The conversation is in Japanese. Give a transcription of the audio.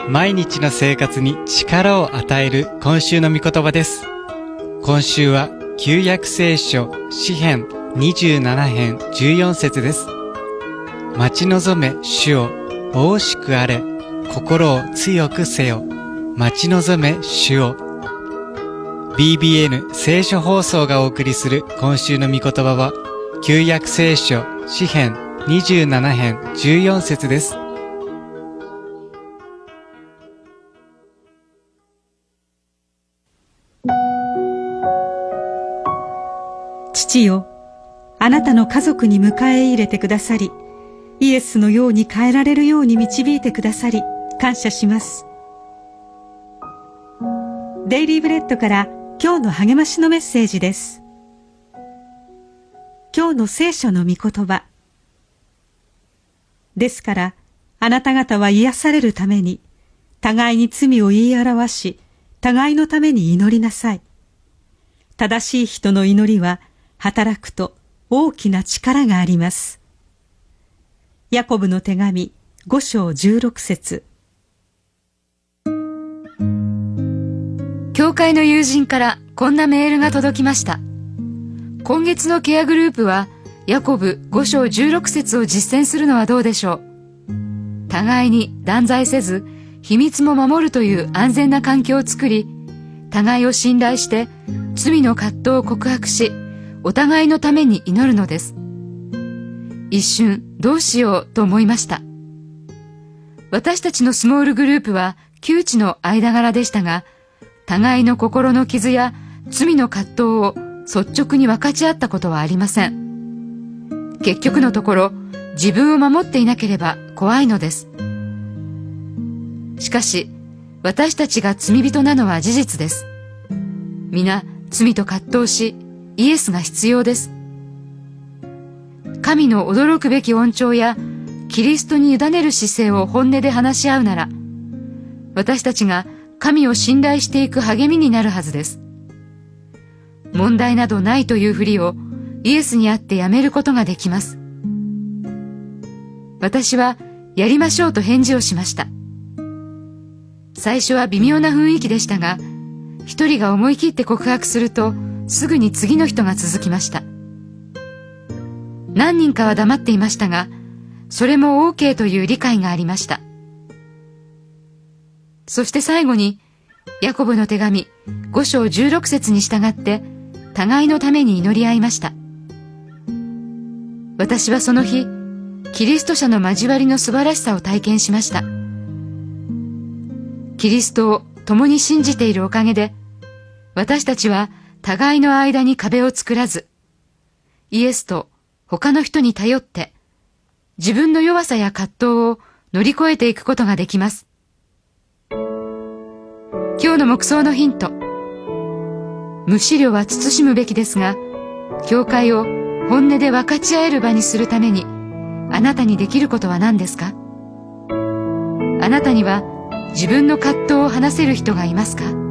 毎日の生活に力を与える今週の御言葉です。今週は旧約聖書詩編27編14節です。待ち望め主を、お惜しくあれ、心を強くせよ。待ち望め主を。BBN 聖書放送がお送りする今週の御言葉は、旧約聖書詩編27編14節です。 父よ、あなたの家族に迎え入れてくださり、イエスのように変えられるように導いてくださり、感謝します。デイリーブレッドから今日の励ましのメッセージです。今日の聖書の御言葉。ですから、あなた方は癒されるために、互いに罪を言い表し、互いのために祈りなさい。正しい人の祈りは、働くと大きな力があります。ヤコブの手紙5章16節。 教会の友人からこんなメールが届きました。今月のケアグループはヤコブ5章16節を実践するのはどうでしょう。互いに断罪せず、秘密も守るという安全な環境を作り、互いを信頼して罪の葛藤を告白し、お互いのために祈るのです。一瞬どうしようと思いました。私たちのスモールグループは旧知の間柄でしたが、互いの心の傷や罪の葛藤を率直に分かち合ったことはありません。結局のところ、自分を守っていなければ怖いのです。しかし、私たちが罪人なのは事実です。皆、罪と葛藤し、イエスが必要です。神の驚くべき恩寵やキリストに委ねる姿勢を本音で話し合うなら、私たちが神を信頼していく励みになるはずです。問題などないというふりをイエスにあってやめることができます。私はやりましょうと返事をしました。最初は微妙な雰囲気でしたが、一人が思い切って告白すると、すぐに次の人が続きました。何人かは黙っていましたが、それも OK という理解がありました。そして最後に、ヤコブの手紙5章16節に従って、互いのために祈り合いました。私はその日、キリスト者の交わりの素晴らしさを体験しました。キリストを共に信じているおかげで、私たちは互いの間に壁を作らず、イエスと他の人に頼って、自分の弱さや葛藤を乗り越えていくことができます。今日の黙想のヒント。無思慮は慎むべきですが、教会を本音で分かち合える場にするために、あなたにできることは何ですか？あなたには自分の葛藤を話せる人がいますか？